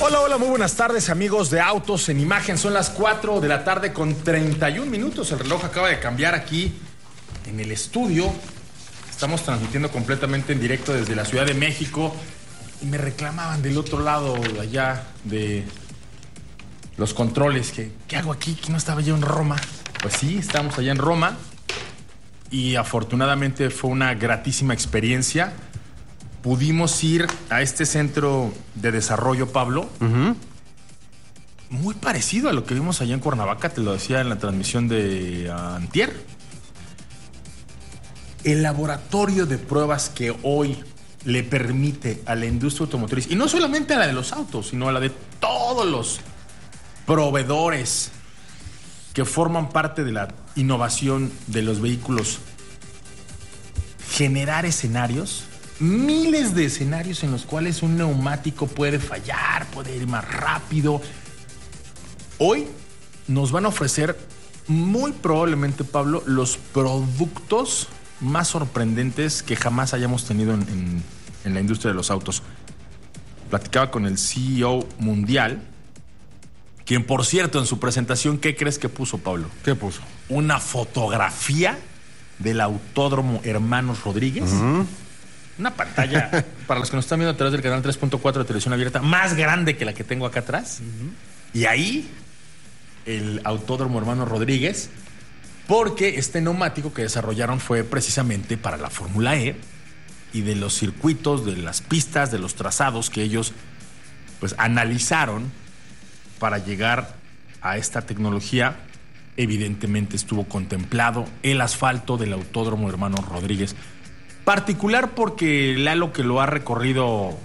Hola, hola, muy buenas tardes, amigos de Autos en Imagen. Son las 4 de la tarde con 31 minutos. El reloj acaba de cambiar aquí en el estudio. Estamos transmitiendo completamente en directo desde la Ciudad de México. Y me reclamaban del otro lado, allá de los controles, que ¿qué hago aquí? ¿Que no estaba yo en Roma? Pues sí, estamos allá en Roma. Y afortunadamente fue una gratísima experiencia. Pudimos ir a este centro de desarrollo, Pablo. Muy parecido a lo que vimos allá en Cuernavaca, te lo decía en la transmisión de antier. El laboratorio de pruebas que hoy le permite a la industria automotriz, y no solamente a la de los autos, sino a la de todos los proveedores que forman parte de la innovación de los vehículos, generar escenarios, miles de escenarios en los cuales un neumático puede fallar, puede ir más rápido. Hoy nos van a ofrecer muy probablemente, Pablo, los productos más sorprendentes que jamás hayamos tenido en la industria de los autos. Platicaba con el CEO mundial, quien, por cierto, en su presentación, ¿qué crees que puso, Pablo? ¿Qué puso? Una fotografía del Autódromo Hermanos Rodríguez. Una pantalla, para los que nos están viendo a través del canal 3.4 de televisión abierta, más grande que la que tengo acá atrás. Y ahí, el Autódromo Hermanos Rodríguez, porque este neumático que desarrollaron fue precisamente para la Fórmula E y de los circuitos, de las pistas, de los trazados que ellos pues analizaron para llegar a esta tecnología. Evidentemente estuvo contemplado el asfalto del Autódromo Hermanos Rodríguez. Particular porque Lalo, que lo ha recorrido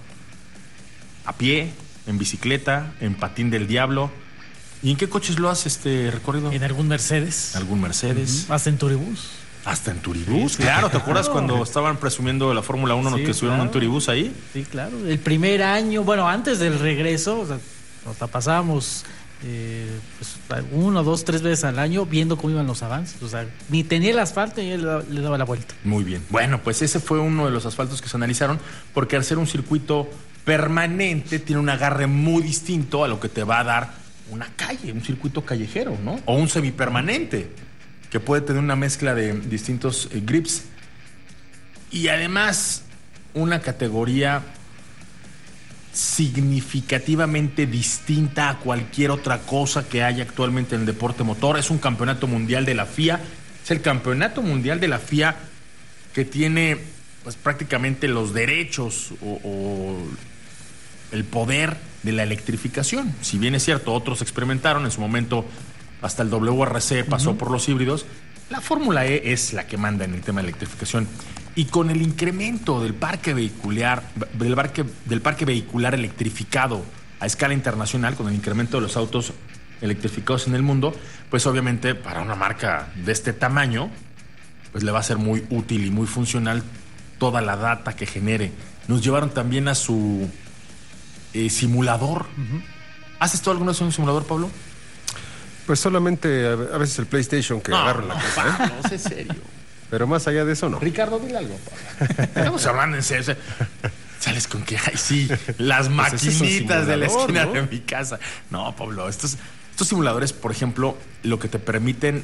a pie, en bicicleta, en patín del diablo. ¿Y en qué coches lo has recorrido? En algún Mercedes. ¿Algún Mercedes? Hasta en Turibús. ¿Hasta en Turibús? Sí, claro, ¿te claro. acuerdas cuando estaban presumiendo la Fórmula 1 Sí, que estuvieron en Turibús ahí? Sí, claro. El primer año, bueno, antes del regreso, o sea, nos pasábamos pues, 1, 2, 3 veces al año viendo cómo iban los avances. O sea, ni tenía el asfalto y él le daba la vuelta. Muy bien. Bueno, pues ese fue uno de los asfaltos que se analizaron, porque al ser un circuito permanente tiene un agarre muy distinto a lo que te va a dar una calle, un circuito callejero, ¿no? O un semipermanente, que puede tener una mezcla de distintos grips. Y además, una categoría significativamente distinta a cualquier otra cosa que haya actualmente en el deporte motor. Es un campeonato mundial de la FIA. Es el campeonato mundial de la FIA que tiene pues prácticamente los derechos o el poder de la electrificación. Si bien es cierto, otros experimentaron en su momento, hasta el WRC pasó por los híbridos. La Fórmula E es la que manda en el tema de electrificación. Y con el incremento del parque vehicular, del parque vehicular electrificado a escala internacional, con el incremento de los autos electrificados en el mundo, pues obviamente para una marca de este tamaño, pues le va a ser muy útil y muy funcional toda la data que genere. Nos llevaron también a su simulador. ¿Has estado alguna vez en un simulador, Pablo? Pues solamente a veces el PlayStation que agarro en la casa. No, es serio. Pero más allá de eso, no. Ricardo, dile algo, Pablo. Estamos hablando en serio. Sales con que, ay, sí, las maquinitas de la esquina, ¿no?, de mi casa. No, Pablo, estos simuladores, por ejemplo, lo que te permiten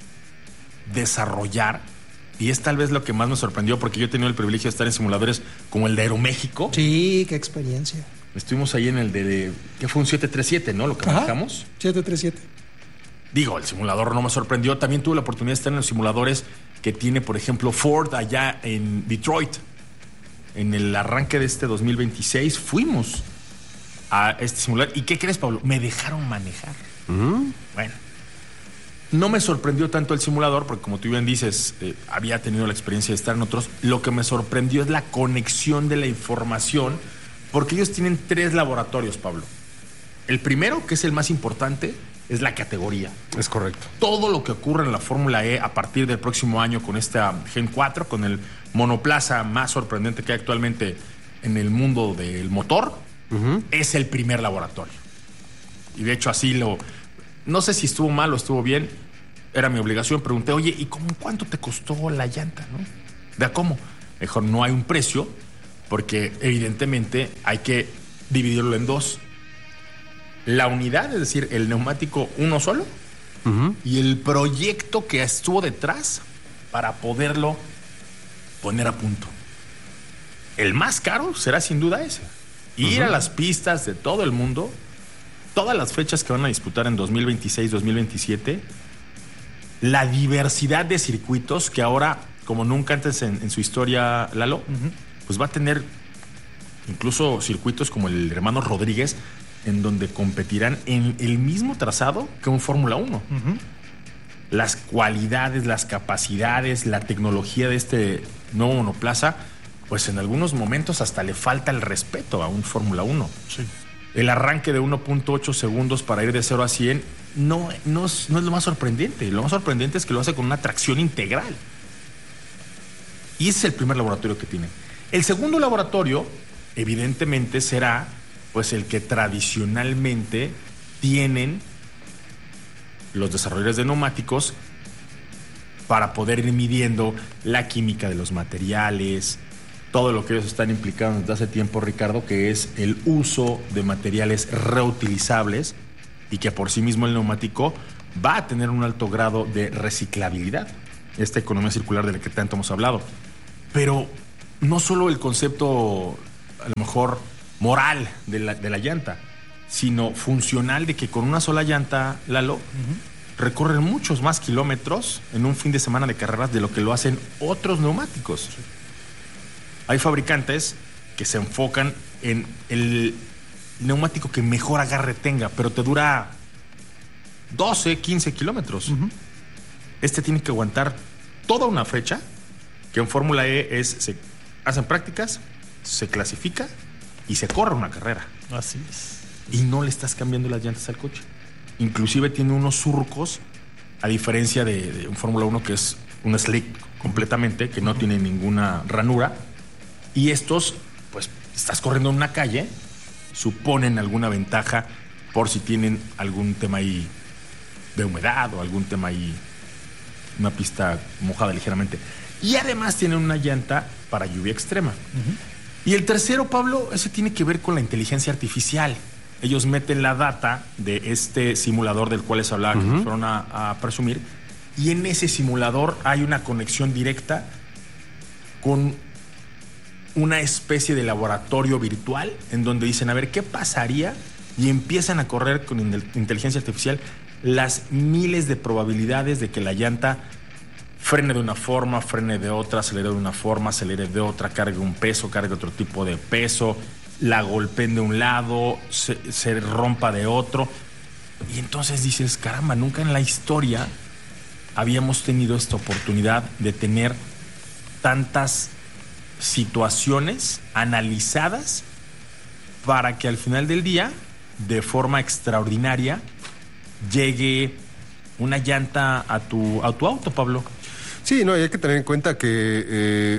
desarrollar, y es tal vez lo que más me sorprendió, porque yo he tenido el privilegio de estar en simuladores como el de Aeroméxico. Sí, qué experiencia. Estuvimos ahí en el de que fue un 737, ¿no? Lo que manejamos. 737. Digo, el simulador no me sorprendió. También tuve la oportunidad de estar en los simuladores que tiene, por ejemplo, Ford allá en Detroit. En el arranque de este 2026 fuimos a este simulador. ¿Y qué crees, Pablo? Me dejaron manejar. Bueno, no me sorprendió tanto el simulador, porque como tú bien dices, había tenido la experiencia de estar en otros. Lo que me sorprendió es la conexión de la información, porque ellos tienen 3 laboratorios, Pablo. El primero, que es el más importante, es la categoría. Es correcto. Todo lo que ocurre en la Fórmula E a partir del próximo año con esta Gen 4, con el monoplaza más sorprendente que hay actualmente en el mundo del motor, es el primer laboratorio. Y de hecho así no sé si estuvo mal o estuvo bien, era mi obligación. Pregunté, oye, ¿y cuánto te costó la llanta, no? ¿De a cómo? Mejor no hay un precio, porque evidentemente hay que dividirlo en 2. la unidad, es decir, el neumático uno solo, y el proyecto que estuvo detrás para poderlo poner a punto. El más caro será sin duda ese. Ir a las pistas de todo el mundo, todas las fechas que van a disputar en 2026, 2027, la diversidad de circuitos que ahora, como nunca antes en su historia, Lalo, pues va a tener incluso circuitos como el Hermanos Rodríguez, en donde competirán en el mismo trazado que un Fórmula 1. Las cualidades, las capacidades, la tecnología de este nuevo monoplaza, pues en algunos momentos hasta le falta el respeto a un Fórmula 1. Sí. El arranque de 1.8 segundos para ir de 0 a 100 no es lo más sorprendente. Lo más sorprendente es que lo hace con una tracción integral. Y ese es el primer laboratorio que tiene. El segundo laboratorio, evidentemente, será pues el que tradicionalmente tienen los desarrolladores de neumáticos para poder ir midiendo la química de los materiales, todo lo que ellos están implicando desde hace tiempo, Ricardo, que es el uso de materiales reutilizables y que por sí mismo el neumático va a tener un alto grado de reciclabilidad. Esta economía circular de la que tanto hemos hablado. Pero no solo el concepto, a lo mejor, moral de la llanta, sino funcional, de que con una sola llanta, Lalo, recorren muchos más kilómetros en un fin de semana de carreras de lo que lo hacen otros neumáticos. Hay fabricantes que se enfocan en el neumático que mejor agarre tenga, pero te dura 12, 15 kilómetros. Este tiene que aguantar toda una fecha, que en Fórmula E se hacen prácticas, se clasifica y se corre una carrera. Así es. Y no le estás cambiando las llantas al coche. Inclusive tiene unos surcos, a diferencia de un Fórmula 1 que es un slick completamente, que no tiene ninguna ranura. Y estos, pues, estás corriendo en una calle, suponen alguna ventaja por si tienen algún tema ahí de humedad o algún tema ahí, una pista mojada ligeramente. Y además tienen una llanta para lluvia extrema. Y el tercero, Pablo, ese tiene que ver con la inteligencia artificial. Ellos meten la data de este simulador del cual les hablaba, que fueron a presumir, y en ese simulador hay una conexión directa con una especie de laboratorio virtual en donde dicen, a ver, ¿qué pasaría? Y empiezan a correr con inteligencia artificial las miles de probabilidades de que la llanta frene de una forma, frene de otra, acelere de una forma, acelere de otra, cargue un peso, cargue otro tipo de peso, la golpeen de un lado, se rompa de otro. Y entonces dices, caramba, nunca en la historia habíamos tenido esta oportunidad de tener tantas situaciones analizadas para que al final del día, de forma extraordinaria, llegue una llanta a tu auto, Pablo. Sí, no, y hay que tener en cuenta que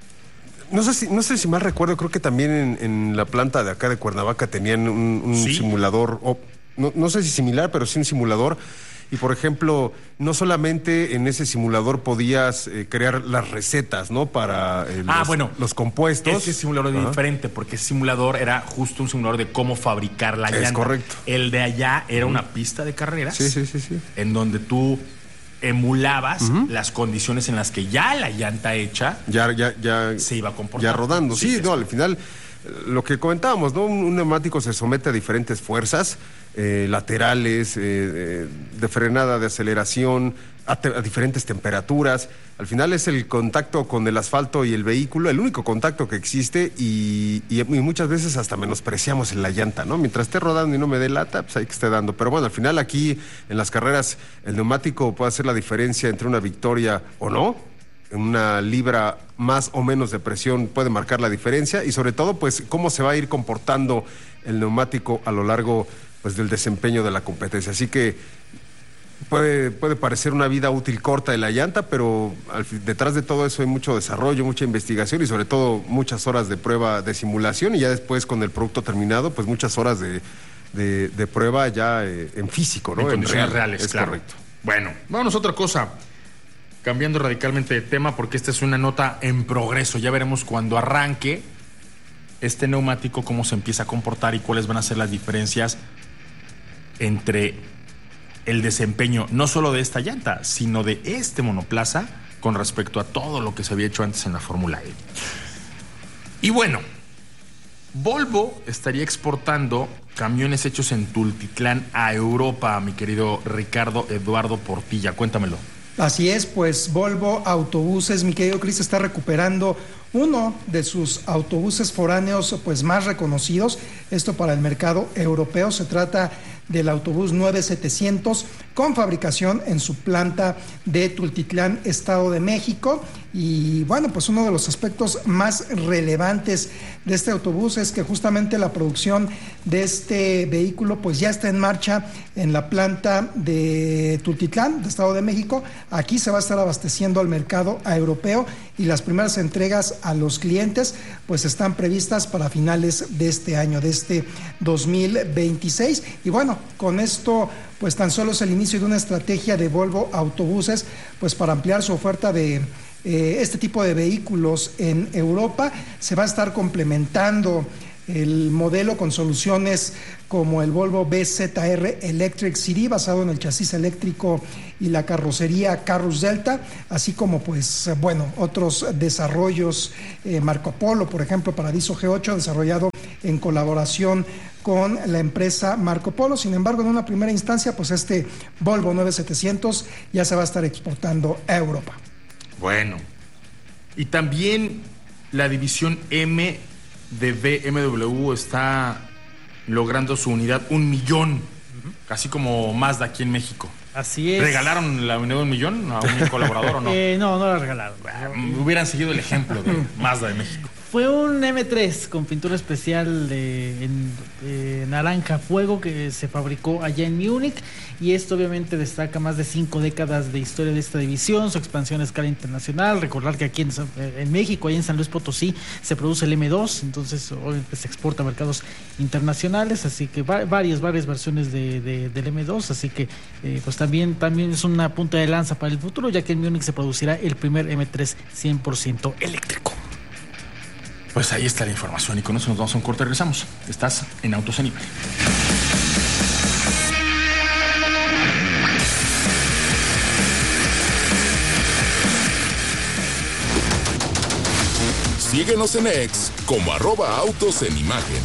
no sé si mal recuerdo, creo que también en la planta de acá de Cuernavaca tenían un ¿Sí? simulador, no sé si similar, pero sí un simulador. Y por ejemplo, no solamente en ese simulador podías crear las recetas, ¿no? Para los compuestos. Ese simulador es diferente, porque ese simulador era justo un simulador de cómo fabricar la llanta. Es correcto. El de allá era una pista de carreras. Sí. En donde tú emulabas las condiciones en las que ya la llanta hecha ya se iba a comportar. Ya rodando. Sí, no, al final, lo que comentábamos, ¿no? Un neumático se somete a diferentes fuerzas laterales, de frenada, de aceleración, a diferentes temperaturas. Al final es el contacto con el asfalto y el vehículo, el único contacto que existe, y muchas veces hasta menospreciamos en la llanta, ¿no? Mientras esté rodando y no me dé lata, pues hay que esté dando. Pero bueno, al final aquí en las carreras el neumático puede hacer la diferencia entre una victoria o no. Una libra más o menos de presión puede marcar la diferencia, y sobre todo, pues, cómo se va a ir comportando el neumático a lo largo, pues, del desempeño de la competencia. Así que puede parecer una vida útil corta de la llanta, pero detrás de todo eso hay mucho desarrollo, mucha investigación y sobre todo muchas horas de prueba, de simulación, y ya después con el producto terminado, pues muchas horas de prueba ya en físico, ¿no? En condiciones reales, es claro. correcto. Bueno, vámonos a otra cosa. Cambiando radicalmente de tema, porque esta es una nota en progreso. Ya veremos cuando arranque este neumático cómo se empieza a comportar y cuáles van a ser las diferencias entre el desempeño no solo de esta llanta, sino de este monoplaza con respecto a todo lo que se había hecho antes en la Fórmula E. Y bueno, Volvo estaría exportando camiones hechos en Tultitlán a Europa, mi querido Ricardo Eduardo Portilla. Cuéntamelo. Así es, pues Volvo Autobuses, mi querido Cris, está recuperando uno de sus autobuses foráneos pues más reconocidos, esto para el mercado europeo. Se trata del autobús 9700 con fabricación en su planta de Tultitlán, Estado de México. Y bueno, pues uno de los aspectos más relevantes de este autobús es que justamente la producción de este vehículo pues ya está en marcha en la planta de Tultitlán, de Estado de México. Aquí se va a estar abasteciendo al mercado europeo y las primeras entregas a los clientes pues están previstas para finales de este año, de este 2026. Y bueno, con esto pues tan solo es el inicio de una estrategia de Volvo Autobuses pues para ampliar su oferta de este tipo de vehículos en Europa. Se va a estar complementando el modelo con soluciones como el Volvo BZR Electric City, basado en el chasis eléctrico y la carrocería Carrus Delta, así como pues bueno, otros desarrollos, Marco Polo, por ejemplo, Paradiso G8, desarrollado en colaboración con la empresa Marco Polo. Sin embargo, en una primera instancia, pues este Volvo 9700 ya se va a estar exportando a Europa. Bueno, y también la división M de BMW está logrando su unidad 1 millón, casi como Mazda aquí en México. Así es. ¿Regalaron la unidad 1 millón a un colaborador o no? No la regalaron. Hubieran seguido el ejemplo de Mazda de México. Fue un M3 con pintura especial en naranja fuego que se fabricó allá en Múnich, y esto obviamente destaca más de 5 décadas de historia de esta división, su expansión a escala internacional. Recordar que aquí en México, ahí en San Luis Potosí, se produce el M2, entonces obviamente se exporta a mercados internacionales, así que varias versiones del M2, así que pues también es una punta de lanza para el futuro, ya que en Múnich se producirá el primer M3 100% eléctrico. Pues ahí está la información y con eso nos vamos a un corte y regresamos. Estás en Autos en Nivel. Síguenos en X como @autos en imagen.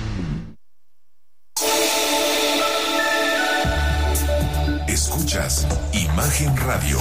Escuchas Imagen Radio.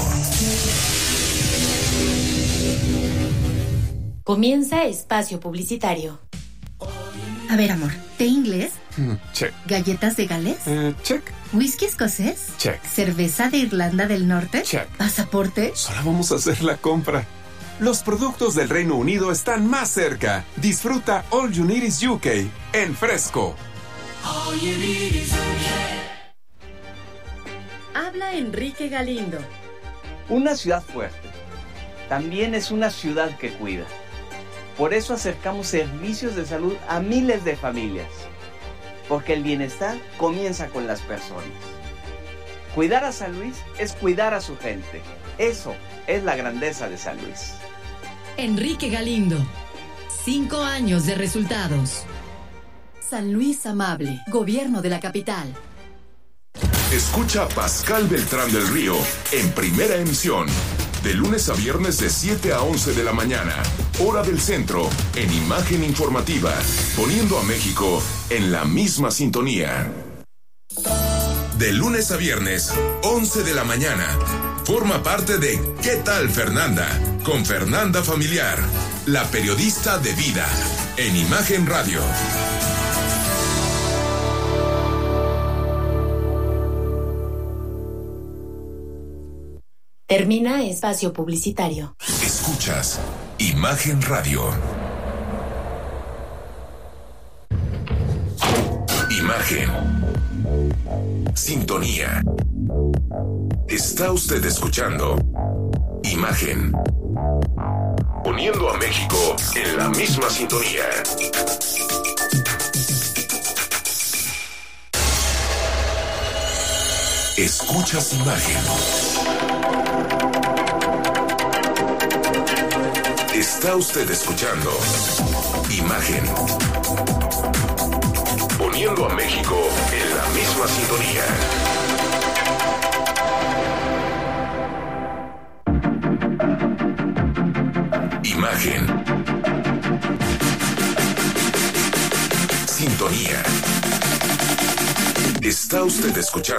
Comienza espacio publicitario. A ver, amor, ¿té inglés? Check. ¿Galletas de Gales? Check. ¿Whisky escocés? Check. ¿Cerveza de Irlanda del Norte? Check. ¿Pasaporte? Solo vamos a hacer la compra. Los productos del Reino Unido están más cerca. Disfruta All You Need Is UK en Fresco. All you need is UK. Habla Enrique Galindo. Una ciudad fuerte también es una ciudad que cuida. Por eso acercamos servicios de salud a miles de familias. Porque el bienestar comienza con las personas. Cuidar a San Luis es cuidar a su gente. Eso es la grandeza de San Luis. Enrique Galindo. 5 años de resultados. San Luis Amable, Gobierno de la Capital. Escucha a Pascal Beltrán del Río en Primera Emisión, de lunes a viernes de 7 a 11 de la mañana, hora del centro, en Imagen Informativa, poniendo a México en la misma sintonía. De lunes a viernes, 11 de la mañana, forma parte de ¿Qué tal, Fernanda? Con Fernanda Familiar, la periodista de vida, en Imagen Radio. Termina espacio publicitario. Escuchas Imagen Radio. Imagen. Sintonía. Está usted escuchando Imagen. Poniendo a México en la misma sintonía. Escuchas Imagen. Está usted escuchando Imagen. Poniendo Uniendo a México en la misma sintonía. Imagen. Sintonía. Está usted escuchando